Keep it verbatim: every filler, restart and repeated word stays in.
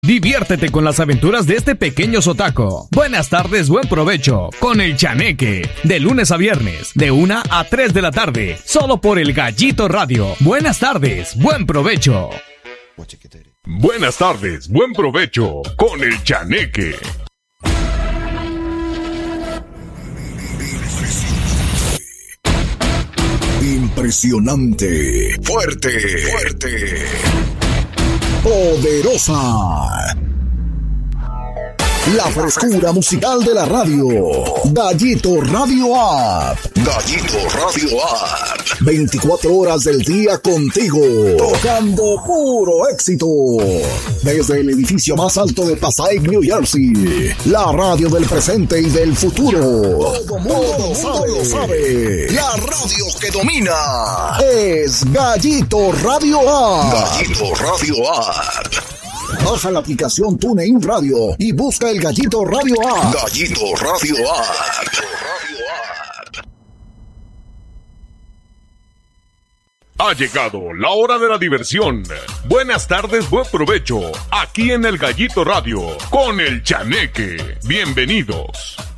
Diviértete con las aventuras de este pequeño zotaco. Buenas tardes, buen provecho con el Chaneque. De lunes a viernes, de una a tres de la tarde, solo por el Gallito Radio. Buenas tardes, buen provecho. Buenas tardes, buen provecho con el Chaneque. Impresionante, fuerte, fuerte, poderosa. La frescura musical de la radio. Gallito Radio App. Gallito Radio App. veinticuatro horas del día contigo. Tocando puro éxito. Desde el edificio más alto de Passaic, New Jersey. La radio del presente y del futuro. Todo mundo sabe, lo sabe. La radio que domina es Gallito Radio App. Gallito Radio App. Baja la aplicación TuneIn Radio y busca el Gallito Radio App. Gallito Radio App. Ha llegado la hora de la diversión. Buenas tardes, buen provecho. Aquí en el Gallito Radio con el Chaneque. Bienvenidos.